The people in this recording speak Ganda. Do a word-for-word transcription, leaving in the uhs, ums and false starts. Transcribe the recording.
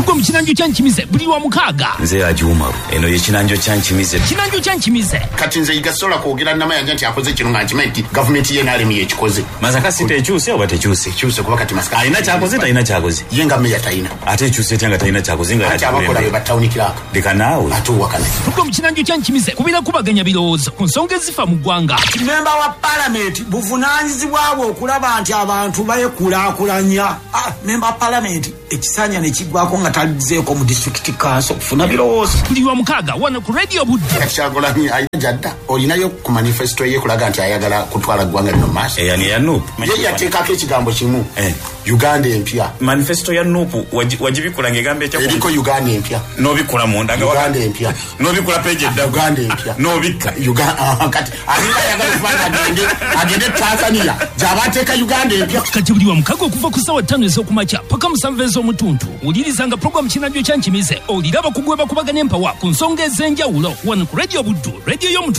Tuko mchinanjo chanchimize buli wa mukaga. Nze ajuma eno ye chinanjo chanchimize. Chinanjo chanchimize. Kati nze igasola kwogera nama yanje nti akoze kino ngachimenti government ye nali miye kikoze. Mazaka site chuse obate chuse. Chuse kuba kati masaka. Aina chakoze ta ina chakoze. Yenga meya taina. Ate chuse tanga taina chakoze nga. Acha abakola be batawuni kiraka. Deka nawe. Atu wakana. Tuko mchinanjo chanchimize kubira kubaganya birozo kunsonge zifa mu ggwanga. Member wa parliament buvunanyizibwabo okulaba nti abantu bayekulakulanya. Ah, member parliament ekisanya ne kigwako nga talizeeko mu district council kufuna birozo. Buli wa mukaga wana ku radio budde. Ekyagola ni ayajadda. Olinayo ku manifesto ye kulaga nti ayagala kutwala ggwanga lino maaso. Eh yani ya N U P. Ye yateekako ekigambo kimu. Eh. Uganda empya. Manifesto ya N U P wajibikula ngegambe ekyo. Eriko Uganda empya. No bikula munda nga Uganda empya. No bikula page da Uganda empya. No bika. Uganda kati alina yagala kufanya agende agende Tanzania. Jabateka Uganda empya. Kati buli wa mukaga okuva ku sawa ttaano ez'okumakya paka musanvu ez'omutuntu. Ulirizanga program chinanjo chanchimize. Oliraba kugweba kubaganya empawa ku nsonga ez'enjawulo. Wano ku radio buddu. Radio y'omuntu